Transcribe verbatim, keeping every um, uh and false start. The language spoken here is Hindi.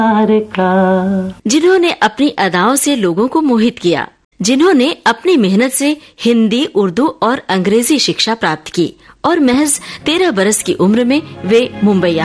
जिन्होंने अपनी अदाओं से लोगों को मोहित किया, जिन्होंने अपनी मेहनत से हिंदी, उर्दू और अंग्रेजी शिक्षा प्राप्त की और महज तेरह बरस की उम्र में वे मुंबई